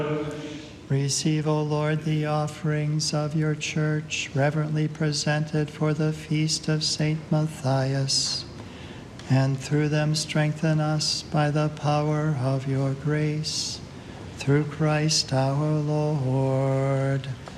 Receive, O Lord, the offerings of your church, reverently presented for the feast of Saint Matthias, and through them strengthen us by the power of your grace. Through Christ our Lord.